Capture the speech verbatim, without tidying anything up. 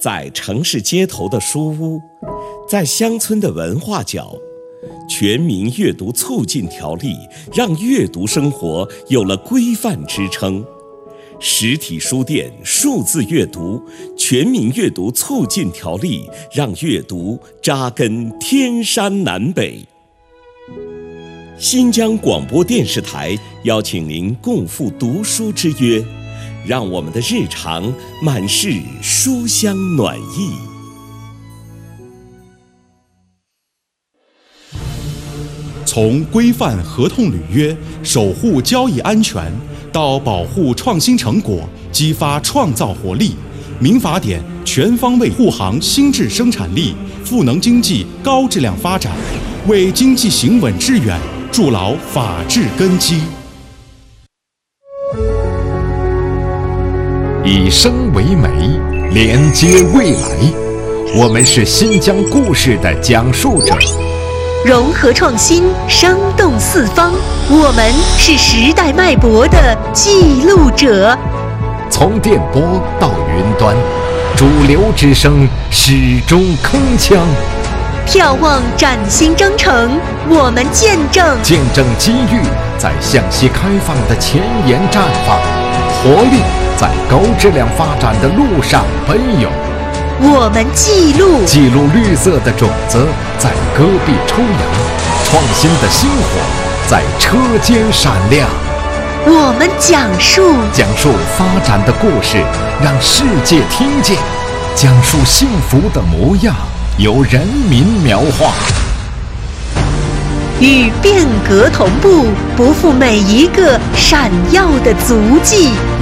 在城市街头的书屋，在乡村的文化角，全民阅读促进条例让阅读生活有了规范支撑。实体书店数字阅读全民阅读促进条例让阅读扎根天山南北。新疆广播电视台邀请您共赴读书之约，让我们的日常满是书香暖意。 从规范合同履约、守护交易安全，到保护创新成果、激发创造活力，民法典全方位护航新质生产力，赋能经济高质量发展，为经济行稳致远筑牢法治根基。 以声为媒，连接未来。我们是新疆故事的讲述者， 融合创新，生动四方。我们是时代脉搏的记录者。 从电波到云端，主流之声始终铿锵。 眺望崭新征程，我们见证见证机遇在向西开放的前沿绽放，活力在高质量发展的路上奔涌。 我们记录记录绿色的种子在戈壁抽芽，创新的星火在车间闪亮。 我们讲述讲述发展的故事，让世界听见；讲述幸福的模样，由人民描画。 与变革同步，不负每一个闪耀的足迹。